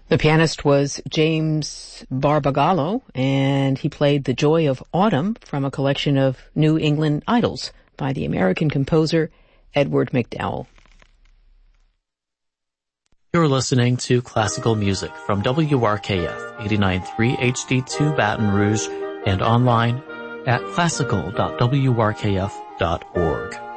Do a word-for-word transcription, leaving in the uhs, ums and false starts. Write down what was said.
The pianist was James Barbagallo, and he played The Joy of Autumn from a collection of New England Idols by the American composer Edward McDowell. You're listening to classical music from W R K F eighty-nine point three H D two Baton Rouge and online at classical dot w r k f dot org.